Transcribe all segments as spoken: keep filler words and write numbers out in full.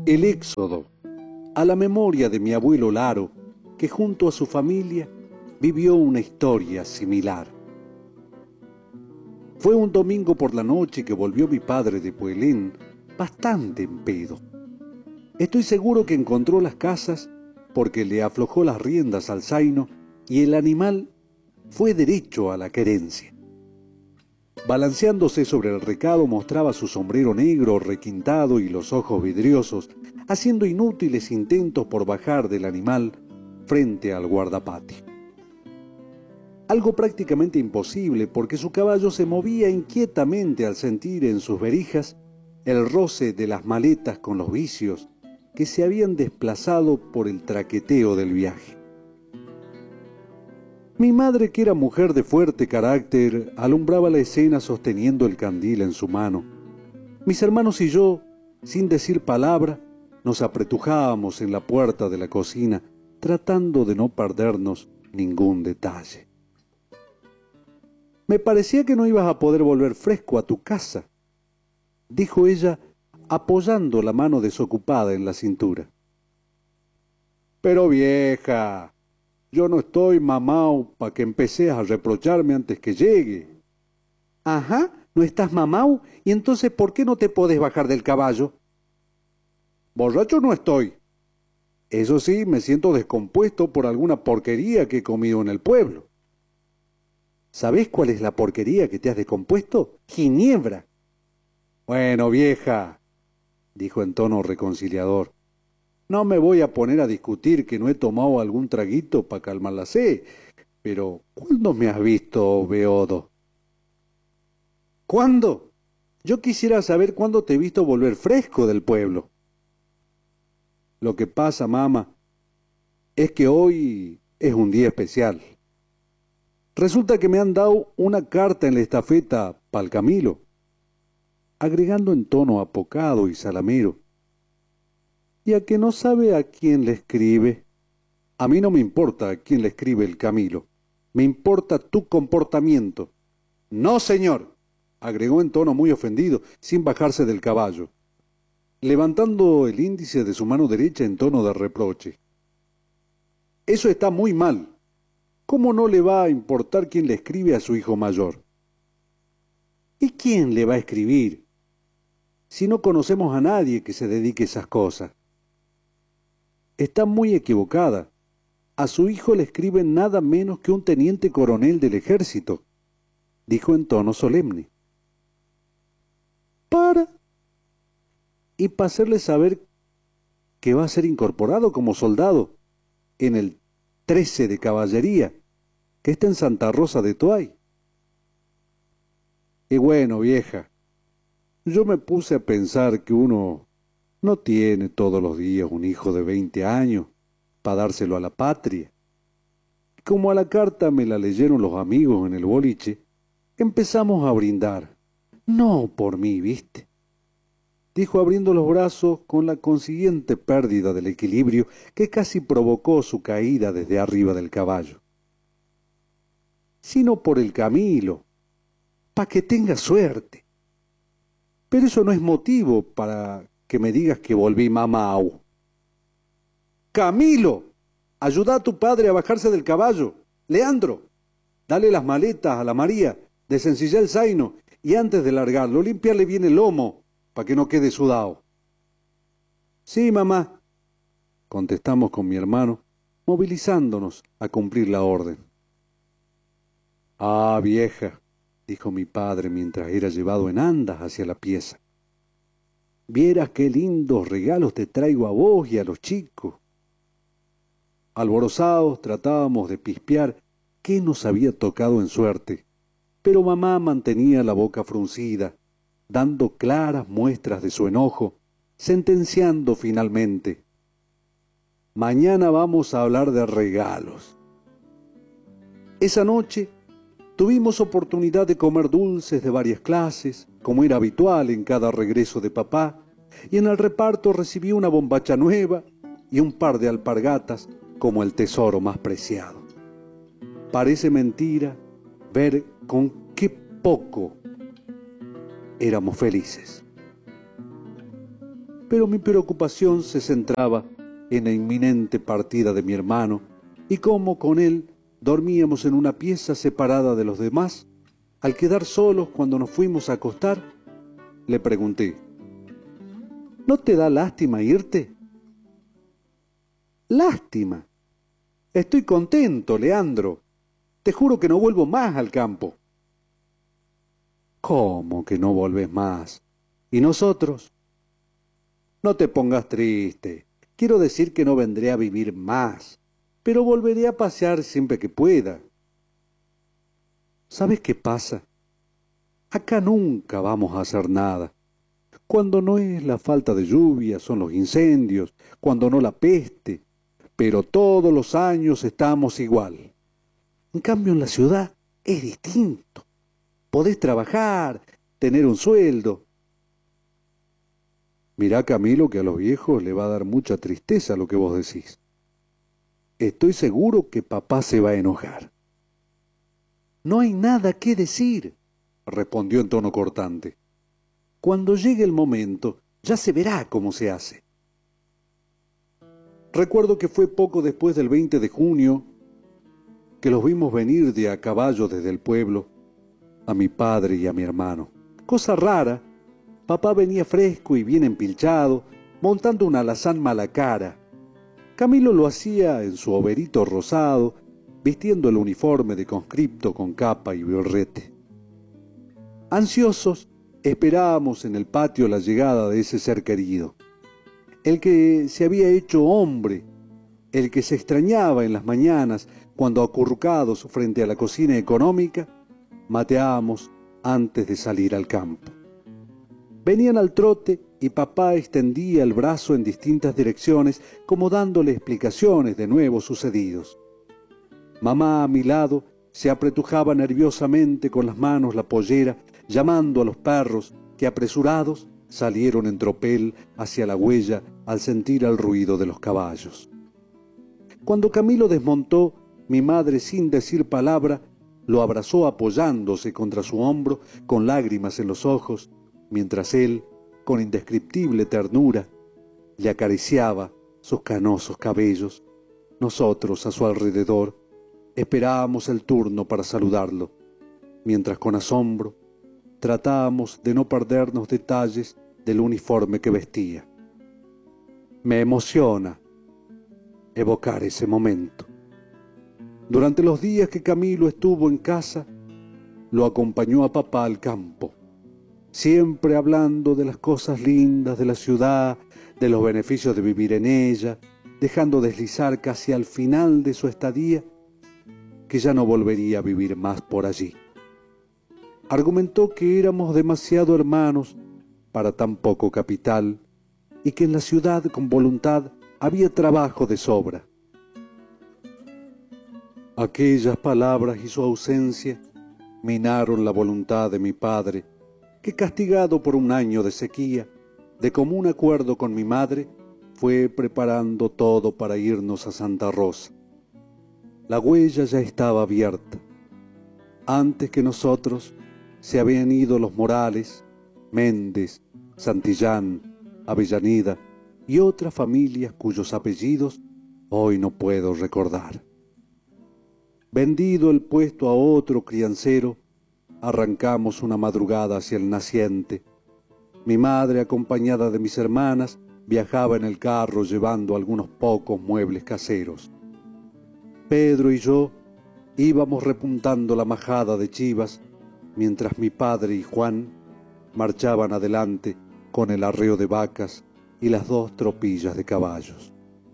El éxodo, a la memoria de mi abuelo Laro, que junto a su familia vivió una historia similar. Fue un domingo por la noche que volvió mi padre de Puelén, bastante en pedo. Estoy seguro que encontró las casas porque le aflojó las riendas al zaino y el animal fue derecho a la querencia. Balanceándose sobre el recado mostraba su sombrero negro requintado y los ojos vidriosos, haciendo inútiles intentos por bajar del animal frente al guardapatio. Algo prácticamente imposible porque su caballo se movía inquietamente al sentir en sus verijas el roce de las maletas con los vicios que se habían desplazado por el traqueteo del viaje. Mi madre, que era mujer de fuerte carácter, alumbraba la escena sosteniendo el candil en su mano. Mis hermanos y yo, sin decir palabra, nos apretujábamos en la puerta de la cocina, tratando de no perdernos ningún detalle. Me parecía que no ibas a poder volver fresco a tu casa, dijo ella, apoyando la mano desocupada en la cintura. Pero vieja, yo no estoy mamao pa' que empeces a reprocharme antes que llegue. Ajá, ¿no estás mamao? ¿Y entonces por qué no te podés bajar del caballo? Borracho no estoy. Eso sí, me siento descompuesto por alguna porquería que he comido en el pueblo. ¿Sabés cuál es la porquería que te has descompuesto? Ginebra. Bueno, vieja, dijo en tono reconciliador, no me voy a poner a discutir que no he tomado algún traguito para calmar la sed, pero ¿cuándo me has visto, beodo? ¿Cuándo? Yo quisiera saber cuándo te he visto volver fresco del pueblo. Lo que pasa, mamá, es que hoy es un día especial. Resulta que me han dado una carta en la estafeta pa'l Camilo, agregando en tono apocado y salamero. ¿Y a que no sabe a quién le escribe? A mí no me importa a quién le escribe el Camilo. Me importa tu comportamiento. No, señor, agregó en tono muy ofendido, sin bajarse del caballo, levantando el índice de su mano derecha en tono de reproche. Eso está muy mal. ¿Cómo no le va a importar quién le escribe a su hijo mayor? ¿Y quién le va a escribir si no conocemos a nadie que se dedique a esas cosas? Está muy equivocada. A su hijo le escribe nada menos que un teniente coronel del ejército, dijo en tono solemne. ¿Para? Y para hacerle saber que va a ser incorporado como soldado en el trece de caballería, que está en Santa Rosa de Toay. Y bueno, vieja, yo me puse a pensar que uno no tiene todos los días un hijo de veinte años para dárselo a la patria. Como a la carta me la leyeron los amigos en el boliche, empezamos a brindar. No por mí, ¿viste? Dijo abriendo los brazos con la consiguiente pérdida del equilibrio que casi provocó su caída desde arriba del caballo. Sino por el Camilo, pa' que tenga suerte. Pero eso no es motivo para que me digas que volví mamau. Camilo, ayuda a tu padre a bajarse del caballo. Leandro, dale las maletas a la María, desencilla el zaino y antes de largarlo, limpiarle bien el lomo para que no quede sudado. Sí, mamá, contestamos con mi hermano, movilizándonos a cumplir la orden. Ah, vieja, dijo mi padre mientras era llevado en andas hacia la pieza. Vieras qué lindos regalos te traigo a vos y a los chicos. Alborozados tratábamos de pispear qué nos había tocado en suerte, pero mamá mantenía la boca fruncida, dando claras muestras de su enojo, sentenciando finalmente: mañana vamos a hablar de regalos. Esa noche tuvimos oportunidad de comer dulces de varias clases, como era habitual en cada regreso de papá, y en el reparto recibí una bombacha nueva y un par de alpargatas como el tesoro más preciado. Parece mentira ver con qué poco éramos felices. pero mi preocupación se centraba en la inminente partida de mi hermano y cómo con él dormíamos en una pieza separada de los demás. Al quedar solos cuando nos fuimos a acostar, le pregunté: ¿no te da lástima irte? Lástima. Estoy contento, Leandro. Te juro que no vuelvo más al campo. ¿Cómo que no volvés más? ¿Y nosotros? No te pongas triste. Quiero decir que no vendré a vivir más, pero volveré a pasear siempre que pueda. ¿Sabes qué pasa? Acá nunca vamos a hacer nada. Cuando no es la falta de lluvia, son los incendios, cuando no la peste, pero todos los años estamos igual. En cambio, en la ciudad es distinto. Podés trabajar, tener un sueldo. Mirá, Camilo, que a los viejos le va a dar mucha tristeza lo que vos decís. Estoy seguro que papá se va a enojar. No hay nada que decir, respondió en tono cortante. Cuando llegue el momento, ya se verá cómo se hace. Recuerdo que fue poco después del veinte de junio que los vimos venir de a caballo desde el pueblo, a mi padre y a mi hermano. Cosa rara, papá venía fresco y bien empilchado, montando un alazán mala cara. Camilo lo hacía en su overito rosado, vistiendo el uniforme de conscripto con capa y birrete. Ansiosos, esperábamos en el patio la llegada de ese ser querido, el que se había hecho hombre, el que se extrañaba en las mañanas cuando, acurrucados frente a la cocina económica, mateábamos antes de salir al campo. Venían al trote y papá extendía el brazo en distintas direcciones, como dándole explicaciones de nuevos sucedidos. Mamá a mi lado se apretujaba nerviosamente con las manos la pollera, llamando a los perros que, apresurados, salieron en tropel hacia la huella al sentir el ruido de los caballos. Cuando Camilo desmontó, mi madre, sin decir palabra, lo abrazó apoyándose contra su hombro con lágrimas en los ojos, mientras él, con indescriptible ternura, le acariciaba sus canosos cabellos. Nosotros, a su alrededor, esperábamos el turno para saludarlo, mientras con asombro tratábamos de no perdernos detalles del uniforme que vestía. Me emociona evocar ese momento. Durante los días que Camilo estuvo en casa, lo acompañó a papá al campo, siempre hablando de las cosas lindas de la ciudad, de los beneficios de vivir en ella, dejando deslizar casi al final de su estadía que ya no volvería a vivir más por allí. Argumentó que éramos demasiado hermanos para tan poco capital y que en la ciudad con voluntad había trabajo de sobra. Aquellas palabras y su ausencia minaron la voluntad de mi padre, que, castigado por un año de sequía, de común acuerdo con mi madre, fue preparando todo para irnos a Santa Rosa. La huella ya estaba abierta. Antes que nosotros se habían ido los Morales, Méndez, Santillán, Avellaneda y otras familias cuyos apellidos hoy no puedo recordar. Vendido el puesto a otro criancero, arrancamos una madrugada hacia el naciente. Mi madre, acompañada de mis hermanas, viajaba en el carro llevando algunos pocos muebles caseros. Pedro y yo íbamos repuntando la majada de chivas, mientras mi padre y Juan marchaban adelante con el arreo de vacas y las dos tropillas de caballos.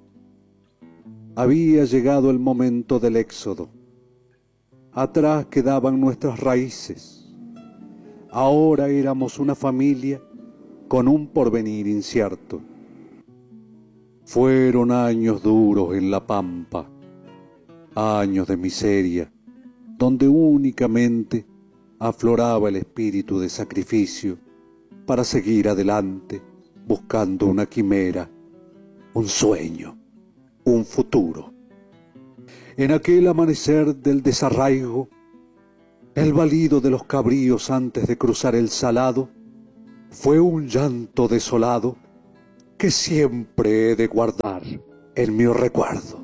Había llegado el momento del éxodo. Atrás quedaban nuestras raíces. Ahora éramos una familia con un porvenir incierto. Fueron años duros en la pampa, años de miseria, donde únicamente afloraba el espíritu de sacrificio para seguir adelante buscando una quimera, un sueño, un futuro. En aquel amanecer del desarraigo, el balido de los cabríos antes de cruzar el salado fue un llanto desolado que siempre he de guardar en mi recuerdo.